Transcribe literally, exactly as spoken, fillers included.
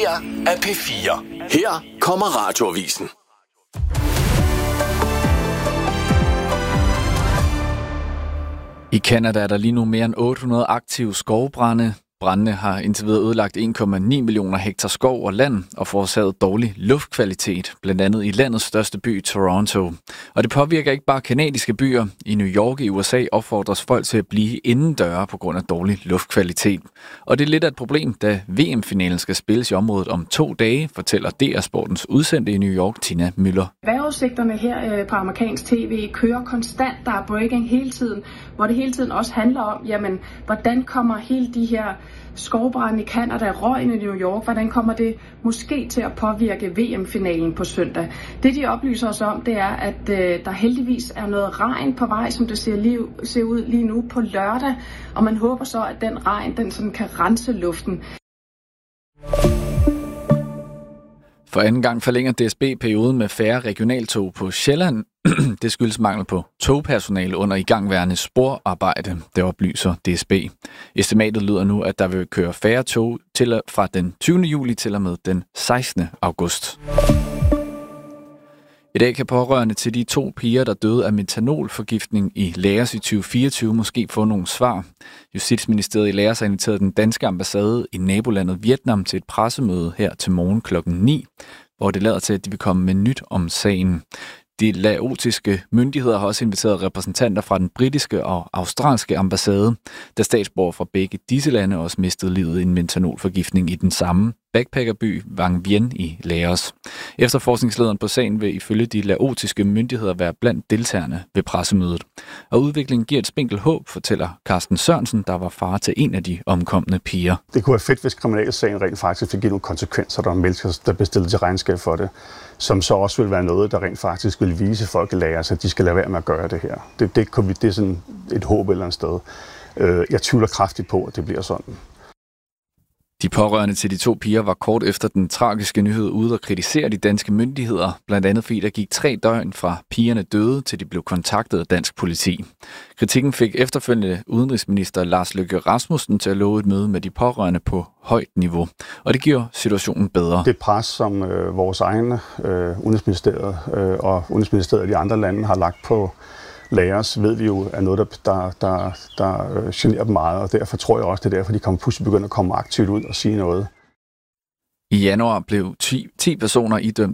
her er P fire. Her kommer Radioavisen. I Canada er der lige nu mere end otte hundrede aktive skovbrande. Brændene har indtil videre ødelagt en komma ni millioner hektar skov og land og forårsaget dårlig luftkvalitet, blandt andet i landets største by, Toronto. Og det påvirker ikke bare kanadiske byer. I New York i U S A opfordres folk til at blive indendøre på grund af dårlig luftkvalitet. Og det er lidt af et problem, da V M-finalen skal spilles i området om to dage, fortæller D R-sportens udsendte i New York, Tina Møller. Vejrudsigterne her på amerikansk tv kører konstant, der er breaking hele tiden, hvor det hele tiden også handler om, jamen, hvordan kommer hele de her skovbranden i Canada, røgen i New York, hvordan kommer det måske til at påvirke V M-finalen på søndag? Det, de oplyser os om, det er, at øh, der heldigvis er noget regn på vej, som det ser, liv, ser ud lige nu på lørdag, og man håber så, at den regn, den sådan kan rense luften. For anden gang forlænger D S B perioden med færre regionaltog på Sjælland. Det skyldes mangel på togpersonale under igangværende sporarbejde, det oplyser D S B. Estimatet lyder nu, at der vil køre færre tog til fra den tyvende juli til og med den sekstende august. I dag kan pårørende til de to piger, der døde af metanolforgiftning i Laos i tyve fireogtyve, måske få nogle svar. Justitsministeriet i Laos har inviteret den danske ambassade i nabolandet Vietnam til et pressemøde her til morgen klokken ni, hvor det lader til, at de vil komme med nyt om sagen. De laotiske myndigheder har også inviteret repræsentanter fra den britiske og australske ambassade, da statsborgere fra begge disse lande også mistede livet i en metanolforgiftning i den samme backpackerby Vang Vieng i Laos. Efterforskningslederen på sagen vil ifølge de laotiske myndigheder være blandt deltagerne ved pressemødet. Og udviklingen giver et spinkelt håb, fortæller Carsten Sørensen, der var far til en af de omkomne piger. Det kunne være fedt, hvis kriminalsagen rent faktisk fik nogle konsekvenser, der er mennesker, der bliver stillet til regnskab for det, som så også vil være noget, der rent faktisk vil vise folk i Laos, at de skal lade være med at gøre det her. Det, det, det er sådan et håb et eller andet sted. Jeg tvivler kraftigt på, at det bliver sådan. De pårørende til de to piger var kort efter den tragiske nyhed ude og kritisere de danske myndigheder, blandt andet fordi der gik tre døgn fra pigerne døde, til de blev kontaktet af dansk politi. Kritikken fik efterfølgende udenrigsminister Lars Løkke Rasmussen til at love et møde med de pårørende på højt niveau, og det giver situationen bedre. Det pres, som øh, vores egne øh, udenrigsministeriet øh, og udenrigsministeriet i de andre lande har lagt på Laos, ved vi jo er noget, der, der, der, der generer dem meget, og derfor tror jeg også, det er derfor, de kommer pludselig begynder at komme aktivt ud og sige noget. I januar blev ti personer idømt